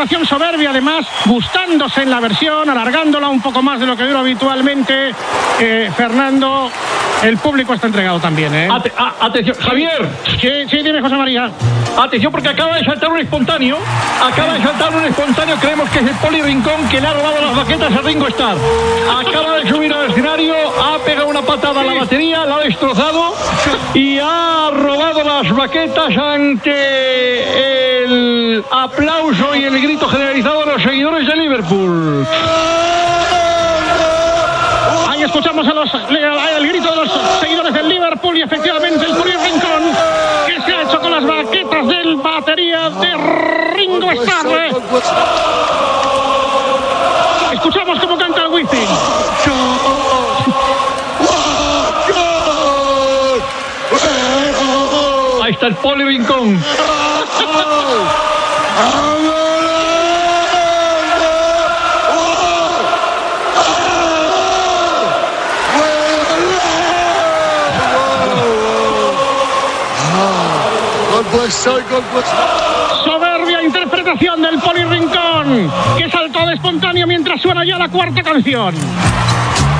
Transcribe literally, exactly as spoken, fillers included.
grabación soberbia, además, gustándose en la versión, alargándola un poco más de lo que dura habitualmente. Eh, Fernando, el público está entregado también, ¿eh? Ate a atención, Javier. Sí, sí, dime, José María. Atención, porque acaba de saltar un espontáneo. Acaba de saltar un espontáneo. Creemos que es el Poli Rincón, que le ha robado las baquetas a Ringo Starr. Acaba de subir al escenario, ha pegado una patada a la batería, la ha destrozado y ha robado las baquetas ante el aplauso y el grito generalizado de los seguidores de Liverpool. Ahí escuchamos a los, el grito de los seguidores del Liverpool y efectivamente el Poli Rincón, que se ha hecho con las baquetas del batería de Ringo Starr. Escuchamos cómo canta el Wifi. Ahí está el Poli Rincón. Soberbia interpretación del Poli Rincón, que saltó de espontáneo mientras suena ya la cuarta canción.